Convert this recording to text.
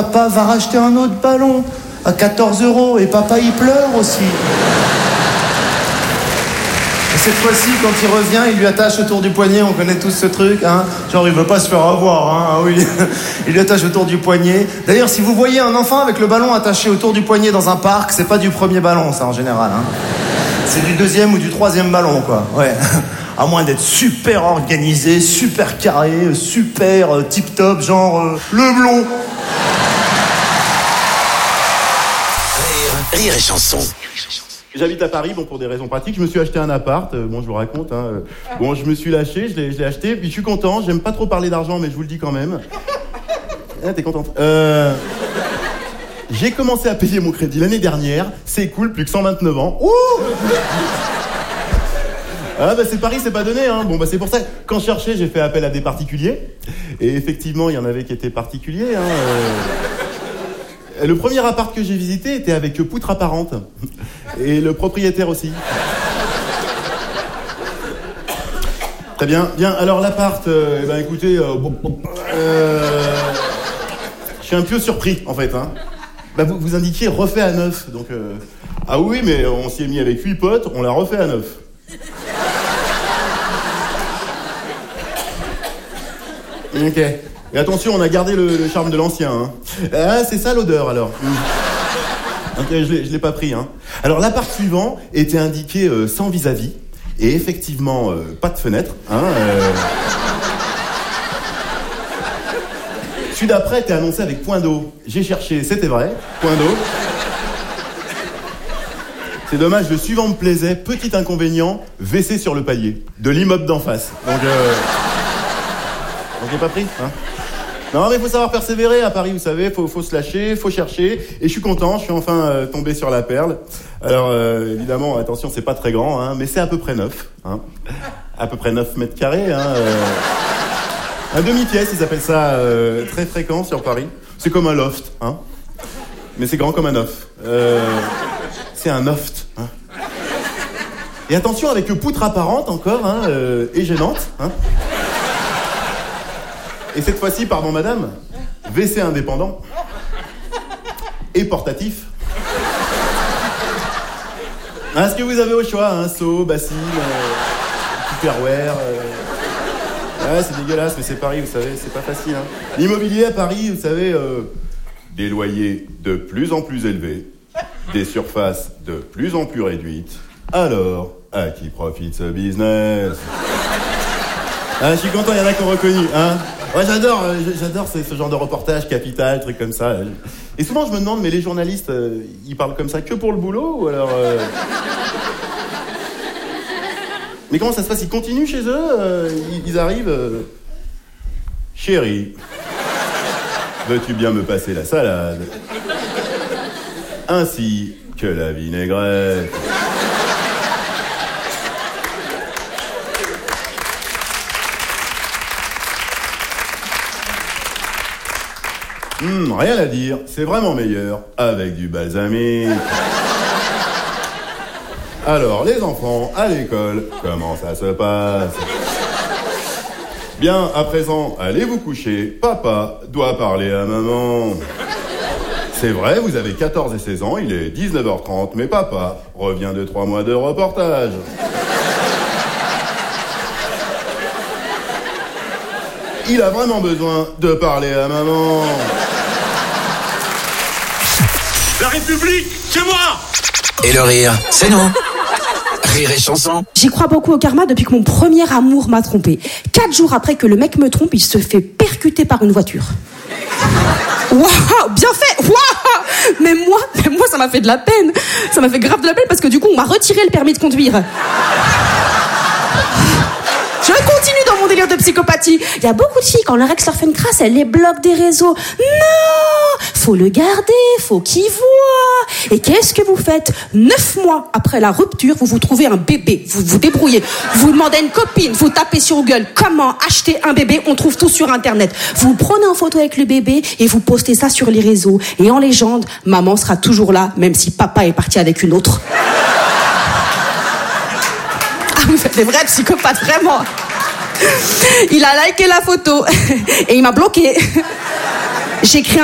Papa va racheter un autre ballon à 14 € et papa il pleure aussi. Et cette fois-ci, quand il revient, il lui attache autour du poignet, on connaît tous ce truc, hein. Genre il veut pas se faire avoir, hein. Ah oui. Il lui attache autour du poignet. D'ailleurs, si vous voyez un enfant avec le ballon attaché autour du poignet dans un parc, c'est pas du premier ballon, ça en général, hein. C'est du deuxième ou du troisième ballon, quoi. Ouais. À moins d'être super organisé, super carré, super tip-top, genre le blond. Rire et chanson. J'habite à Paris, bon, pour des raisons pratiques, je me suis acheté un appart, bon, je vous raconte, hein. Bon, je me suis lâché, je l'ai acheté, puis je suis content, j'aime pas trop parler d'argent, mais je vous le dis quand même. Ah, t'es contente. J'ai commencé à payer mon crédit l'année dernière, c'est cool, plus que 129 ans. Ouh! Ah bah c'est Paris, c'est pas donné, hein. Bon bah c'est pour ça, quand je cherchais, j'ai fait appel à des particuliers, et effectivement, il y en avait qui étaient particuliers, hein. Le premier appart que j'ai visité était avec poutre apparente. Et le propriétaire aussi. Très bien. Bien, alors l'appart, écoutez, je suis un peu surpris, en fait, hein. Bah, vous indiquiez refait à neuf, donc... Ah oui, mais on s'y est mis avec 8 potes, on l'a refait à neuf. Ok. Et attention, on a gardé le charme de l'ancien, hein. Ah, c'est ça l'odeur, alors. Ok, je l'ai pas pris, hein. Alors, l'appart suivant était indiqué sans vis-à-vis. Et effectivement, pas de fenêtre, hein. Celui d'après était annoncé avec point d'eau. J'ai cherché, c'était vrai, point d'eau. C'est dommage, le suivant me plaisait. Petit inconvénient, WC sur le palier de l'immeuble d'en face. Donc j'ai pas pris, hein. Non, mais il faut savoir persévérer à Paris, vous savez, faut se lâcher, faut chercher. Et je suis content, je suis enfin tombé sur la perle. Alors, évidemment, attention, c'est pas très grand, hein, mais c'est à peu près neuf, hein. À peu près 9 mètres carrés, hein. Un demi-pièce, ils appellent ça, très fréquent sur Paris. C'est comme un loft, hein. Mais c'est grand comme un œuf. C'est un loft, hein. Et attention, avec poutre apparente encore, hein, et gênante, hein. Et cette fois-ci, pardon madame, WC indépendant et portatif. Hein, ce que vous avez au choix, hein, seau, bassine, tupperware. Ouais, c'est dégueulasse, mais c'est Paris, vous savez, c'est pas facile, hein. L'immobilier à Paris, vous savez, des loyers de plus en plus élevés, des surfaces de plus en plus réduites. Alors, à qui profite ce business? Ah, je suis content, il y en a qui ont reconnu, hein. Ouais, j'adore ce genre de reportage, Capital, trucs comme ça. Et souvent, je me demande, mais les journalistes, ils parlent comme ça que pour le boulot, ou alors... Mais comment ça se passe? Ils continuent chez eux, ils arrivent... Chérie, veux-tu bien me passer la salade? Ainsi que la vinaigrette. Rien à dire, c'est vraiment meilleur avec du balsamique. Alors, les enfants, à l'école, comment ça se passe? Bien, à présent, allez vous coucher. Papa doit parler à maman. C'est vrai, vous avez 14 et 16 ans, il est 19h30, mais papa revient de 3 mois de reportage. Il a vraiment besoin de parler à maman. La République, c'est moi! Et le rire, c'est nous. Rire et chanson. J'y crois beaucoup au karma depuis que mon premier amour m'a trompé. 4 jours après que le mec me trompe, il se fait percuter par une voiture. Waouh, bien fait. Waouh. Mais moi, ça m'a fait de la peine. Ça m'a fait grave de la peine parce que du coup, on m'a retiré le permis de conduire. Je continue dans mon délire de psychopathie. Il y a beaucoup de filles, quand leur ex leur fait une crasse, elles les bloquent des réseaux. Non, faut le garder, faut qu'il voit. Et qu'est-ce que vous faites? 9 mois après la rupture, vous vous trouvez un bébé. Vous vous débrouillez. Vous demandez à une copine, vous tapez sur Google comment acheter un bébé. On trouve tout sur Internet. Vous prenez en photo avec le bébé et vous postez ça sur les réseaux. Et en légende, maman sera toujours là, même si papa est parti avec une autre. Ah, vous êtes des vrais psychopathes, vraiment. Il a liké la photo et il m'a bloqué. J'ai écrit